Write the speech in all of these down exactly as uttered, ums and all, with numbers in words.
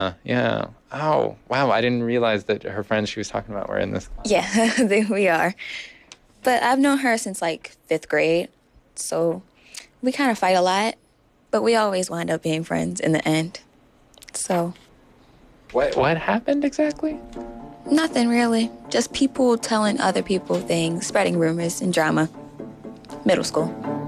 Uh, yeah. Oh, wow. I didn't realize that her friends she was talking about were in this class. Yeah, they, we are. But I've known her since like fifth grade, so we kind of fight a lot, but we always wind up being friends in the end. So. What what happened exactly? Nothing really. Just people telling other people things, spreading rumors and drama. Middle school.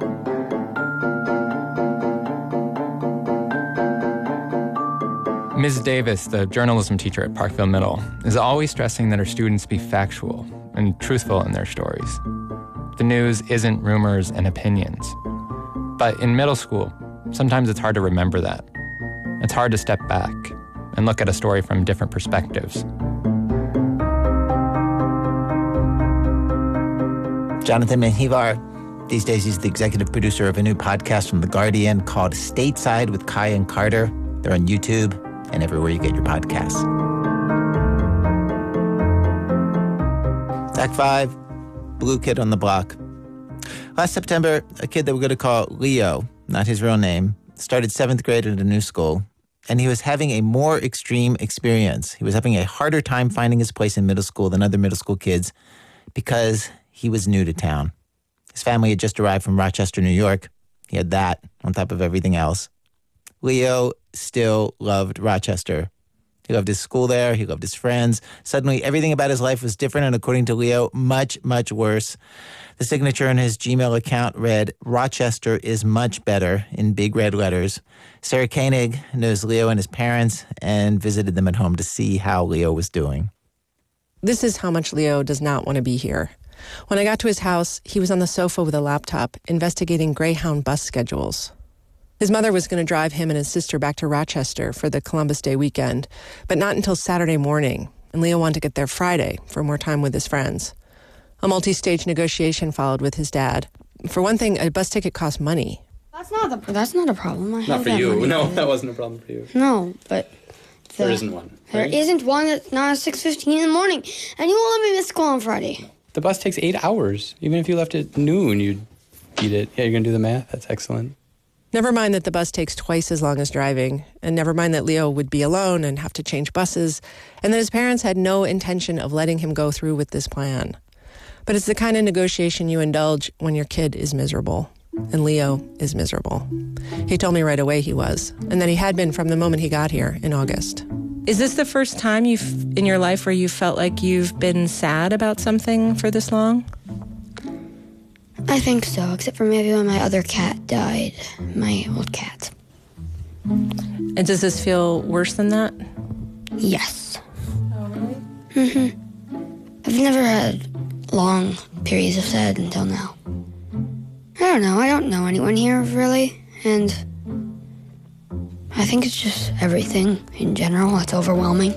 Miz Davis, the journalism teacher at Parkville Middle, is always stressing that her students be factual and truthful in their stories. The news isn't rumors and opinions. But in middle school, sometimes it's hard to remember that. It's hard to step back and look at a story from different perspectives. Jonathan Menjivar, these days he's the executive producer of a new podcast from The Guardian called Stateside with Kai and Carter. They're on YouTube and everywhere you get your podcasts. Act five, Blue Kid on the Block. Last September, a kid that we're going to call Leo, not his real name, started seventh grade at a new school, and he was having a more extreme experience. He was having a harder time finding his place in middle school than other middle school kids because he was new to town. His family had just arrived from Rochester, New York. He had that on top of everything else. Leo still loved Rochester. He loved his school there. He loved his friends. Suddenly, everything about his life was different, and according to Leo, much, much worse. The signature on his Gmail account read, "Rochester is much better," in big red letters. Sarah Koenig knows Leo and his parents and visited them at home to see how Leo was doing. This is how much Leo does not want to be here. When I got to his house, he was on the sofa with a laptop, investigating Greyhound bus schedules. His mother was going to drive him and his sister back to Rochester for the Columbus Day weekend, but not until Saturday morning, and Leo wanted to get there Friday for more time with his friends. A multi-stage negotiation followed with his dad. For one thing, a bus ticket costs money. That's not the, that's not a problem. I not have for that you. money. No, that wasn't a problem for you. No, but... The, there isn't one. There right? isn't one that's not at six fifteen in the morning, and you won't let me miss school on Friday. The bus takes eight hours. Even if you left at noon, you'd beat it. Yeah, you're going to do the math? That's excellent. Never mind that the bus takes twice as long as driving, and never mind that Leo would be alone and have to change buses, and that his parents had no intention of letting him go through with this plan. But it's the kind of negotiation you indulge when your kid is miserable, and Leo is miserable. He told me right away he was, and that he had been from the moment he got here in August. Is this the first time you've in your life where you felt like you've been sad about something for this long? I think so, except for maybe when my other cat died, my old cat. And does this feel worse than that? Yes. Oh, really? Mm-hmm. I've never had long periods of sad until now. I don't know, I don't know anyone here, really, and I think it's just everything in general. It's overwhelming.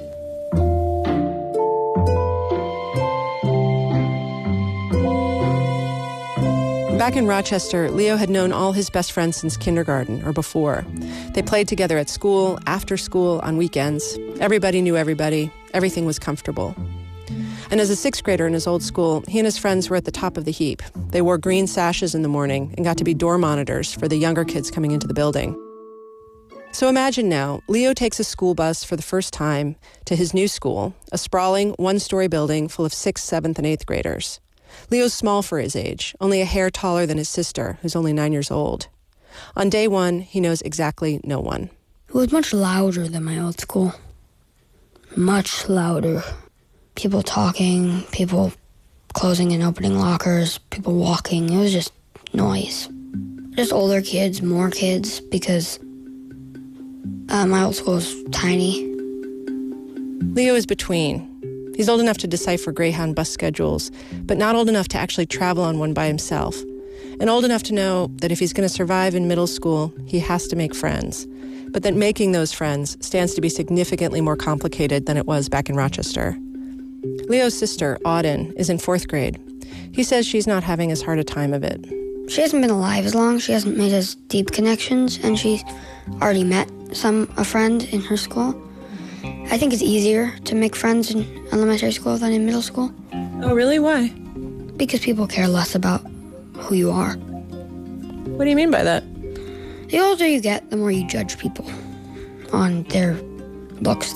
Back in Rochester, Leo had known all his best friends since kindergarten or before. They played together at school, after school, on weekends. Everybody knew everybody. Everything was comfortable. And as a sixth grader in his old school, he and his friends were at the top of the heap. They wore green sashes in the morning and got to be door monitors for the younger kids coming into the building. So imagine now, Leo takes a school bus for the first time to his new school, a sprawling one-story building full of sixth, seventh, and eighth graders. Leo's small for his age, only a hair taller than his sister, who's only nine years old. On day one, he knows exactly no one. It was much louder than my old school. Much louder. People talking, people closing and opening lockers, people walking. It was just noise. Just older kids, more kids, because uh, my old school is tiny. Leo is between. He's old enough to decipher Greyhound bus schedules, but not old enough to actually travel on one by himself. And old enough to know that if he's going to survive in middle school, he has to make friends. But that making those friends stands to be significantly more complicated than it was back in Rochester. Leo's sister, Auden, is in fourth grade. He says she's not having as hard a time of it. She hasn't been alive as long, she hasn't made as deep connections, and she's already met some a friend in her school. I think it's easier to make friends in elementary school than in middle school. Oh, really? Why? Because people care less about who you are. What do you mean by that? The older you get, the more you judge people on their looks